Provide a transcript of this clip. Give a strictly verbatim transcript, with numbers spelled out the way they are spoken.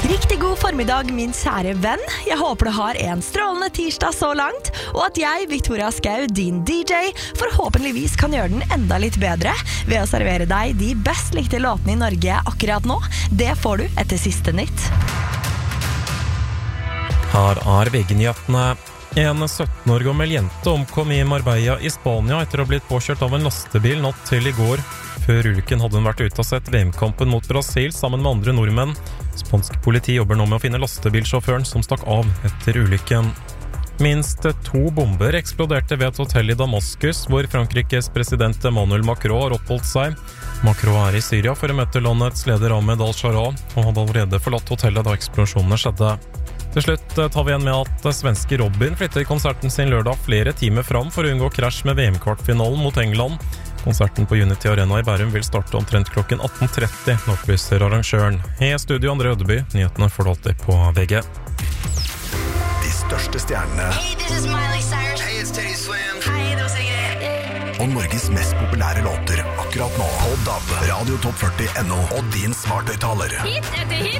Riktig god formiddag, min kjære venn. Jeg håper du har en strålende tirsdag så langt, og at jeg, Victoria Skau, din D J, forhåpentligvis kan gjøre den enda litt bedre ved å servere deg de best likte låtene i Norge akkurat nå. Det får du etter siste nytt. Her er V G-nyhetene. En sytten år gammel jente omkom i Marbella i Spania etter å ha blitt påkjørt av en lastebil natt til i går. Før ulykken hadde hun vært ute og sett V M-kampen mot Brasil sammen med andre nordmenn. Spansk politi jobber nå med å finne lastebilsjåføren som stakk av etter ulykken. Minst to bomber eksploderte ved et hotell i Damaskus, hvor Frankrikes president Emmanuel Macron har oppholdt seg. Macron er i Syria for å møte landets leder Ahmed al-Shara, og hadde allerede forlatt hotellet da eksplosjonene skjedde. Til slutt tar vi igjen med at svenske Robin flytter konserten sin lørdag flere timer fram for å unngå krasj med V M-kvartfinalen mot England. Konserten på Unity Arena i Bærum vil starte omtrent klokken atten tretti, opplyser arrangøren. I studio André Ødeby, nyhetene får du alltid på V G. De største stjernene. Hey, this is Miley Cyrus. Hey, it's Teddy Swims. Hei, det var Sigrid. Og Norges mest populære låter akkurat nå. På D A B, Radio Topp førti punktum no og din smarthøyttaler. Hit etter hit.